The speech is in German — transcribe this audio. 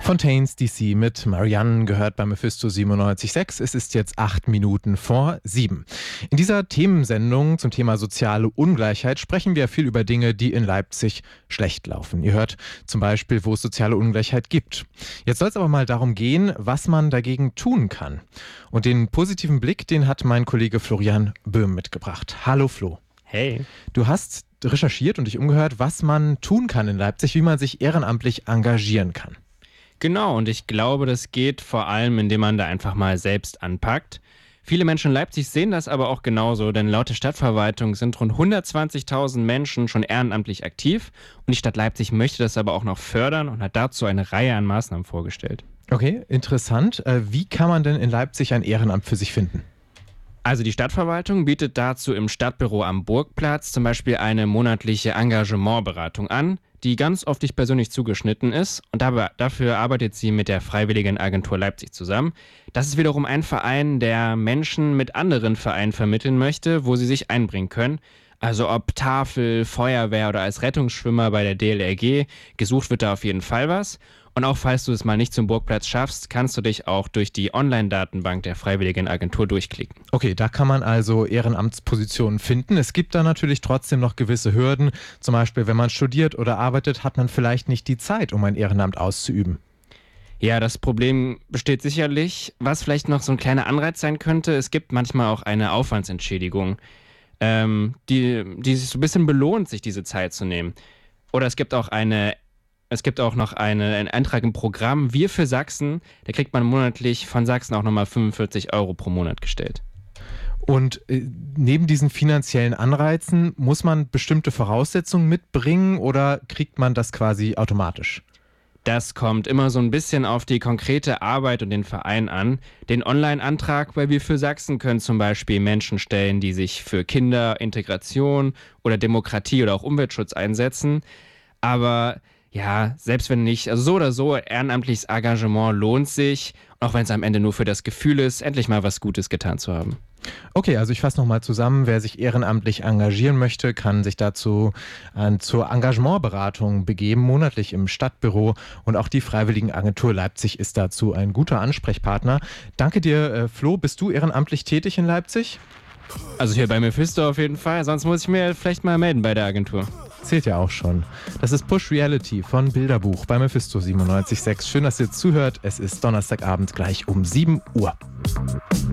Fontaines DC mit Marianne gehört bei Mephisto 97.6. Es ist jetzt 8 Minuten vor 7. In dieser Themensendung zum Thema soziale Ungleichheit sprechen wir viel über Dinge, die in Leipzig schlecht laufen. Ihr hört zum Beispiel, wo es soziale Ungleichheit gibt. Jetzt soll es aber mal darum gehen, was man dagegen tun kann. Und den positiven Blick, den hat mein Kollege Florian Böhm mitgebracht. Hallo Flo. Hey. Du hast recherchiert und dich umgehört, was man tun kann in Leipzig, wie man sich ehrenamtlich engagieren kann. Genau, und ich glaube, das geht vor allem, indem man da einfach mal selbst anpackt. Viele Menschen in Leipzig sehen das aber auch genauso, denn laut der Stadtverwaltung sind rund 120.000 Menschen schon ehrenamtlich aktiv und die Stadt Leipzig möchte das aber auch noch fördern und hat dazu eine Reihe an Maßnahmen vorgestellt. Okay, interessant. Wie kann man denn in Leipzig ein Ehrenamt für sich finden? Also die Stadtverwaltung bietet dazu im Stadtbüro am Burgplatz zum Beispiel eine monatliche Engagementberatung an, die ganz auf dich persönlich zugeschnitten ist und dafür arbeitet sie mit der Freiwilligen Agentur Leipzig zusammen. Das ist wiederum ein Verein, der Menschen mit anderen Vereinen vermitteln möchte, wo sie sich einbringen können. Also ob Tafel, Feuerwehr oder als Rettungsschwimmer bei der DLRG, gesucht wird da auf jeden Fall was. Und auch falls du es mal nicht zum Burgplatz schaffst, kannst du dich auch durch die Online-Datenbank der Freiwilligen Agentur durchklicken. Okay, da kann man also Ehrenamtspositionen finden. Es gibt da natürlich trotzdem noch gewisse Hürden. Zum Beispiel, wenn man studiert oder arbeitet, hat man vielleicht nicht die Zeit, um ein Ehrenamt auszuüben. Ja, das Problem besteht sicherlich. Was vielleicht noch so ein kleiner Anreiz sein könnte, es gibt manchmal auch eine Aufwandsentschädigung, die sich so ein bisschen belohnt, sich diese Zeit zu nehmen. Oder es gibt auch noch einen Eintrag im Programm Wir für Sachsen. Da kriegt man monatlich von Sachsen auch nochmal 45 € pro Monat gestellt. Und neben diesen finanziellen Anreizen muss man bestimmte Voraussetzungen mitbringen oder kriegt man das quasi automatisch? Das kommt immer so ein bisschen auf die konkrete Arbeit und den Verein an. Den Online-Antrag bei Wir für Sachsen können zum Beispiel Menschen stellen, die sich für Kinder, Integration oder Demokratie oder auch Umweltschutz einsetzen. Aber ja, selbst wenn nicht, also so oder so, ehrenamtliches Engagement lohnt sich, auch wenn es am Ende nur für das Gefühl ist, endlich mal was Gutes getan zu haben. Okay, also ich fasse nochmal zusammen. Wer sich ehrenamtlich engagieren möchte, kann sich dazu zur Engagementberatung begeben, monatlich im Stadtbüro. Und auch die Freiwilligenagentur Leipzig ist dazu ein guter Ansprechpartner. Danke dir, Flo. Bist du ehrenamtlich tätig in Leipzig? Also hier bei Mephisto auf jeden Fall, sonst muss ich mir vielleicht mal melden bei der Agentur. Zählt ja auch schon. Das ist Push Reality von Bilderbuch bei Mephisto 97.6. Schön, dass ihr zuhört. Es ist Donnerstagabend gleich um 7 Uhr.